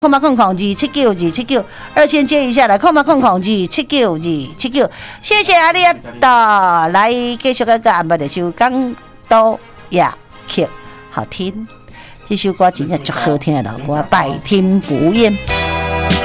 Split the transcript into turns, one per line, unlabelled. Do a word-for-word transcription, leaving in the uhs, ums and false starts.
空八空空二七九二七九，二先接一下来，空八空空二七九二七九，谢谢阿里阿达，来继续个个安排的首《港都雅曲》，好听，这首歌真正足好听的老歌，百听不厌。